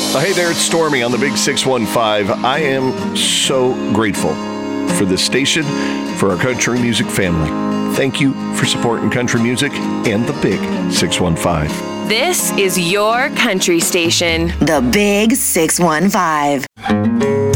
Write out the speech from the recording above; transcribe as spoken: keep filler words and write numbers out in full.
Uh, hey there, it's Stormy on the Big six one five. I am so grateful for this station, for our country music family. Thank you for supporting country music and the Big six one five. This is your country station. The Big six one five.